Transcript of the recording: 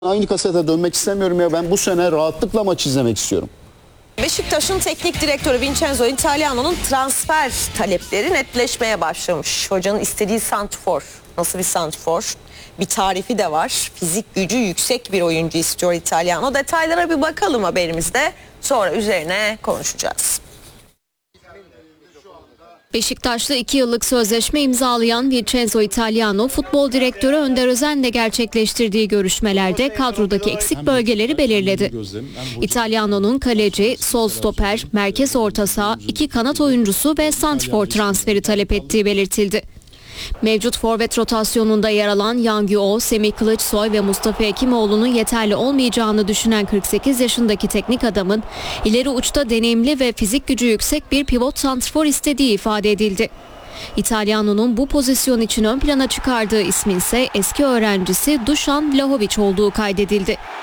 Aynı kasete dönmek istemiyorum ya, ben bu sene rahatlıkla maç izlemek istiyorum. Beşiktaş'ın teknik direktörü Vincenzo Italiano'nun transfer talepleri netleşmeye başlamış. Hocanın istediği santrfor. Nasıl bir santrfor? Bir tarifi de var. Fizik gücü yüksek bir oyuncu istiyor Italiano. Detaylara bir bakalım haberimizde. Sonra üzerine konuşacağız. Beşiktaş'la 2 yıllık sözleşme imzalayan Vincenzo Italiano, futbol direktörü Önder Özen'le gerçekleştirdiği görüşmelerde kadrodaki eksik bölgeleri belirledi. Italiano'nun kaleci, sol stoper, merkez orta saha, 2 kanat oyuncusu ve santrfor transferi talep ettiği belirtildi. Mevcut forvet rotasyonunda yer alan Yang Yu-Oh, Semih Kılıçsoy ve Mustafa Hekimoğlu'nun yeterli olmayacağını düşünen 48 yaşındaki teknik adamın ileri uçta deneyimli ve fizik gücü yüksek bir pivot santrfor istediği ifade edildi. İtalyanonun bu pozisyon için ön plana çıkardığı ismin ise eski öğrencisi Dušan Vlahović olduğu kaydedildi.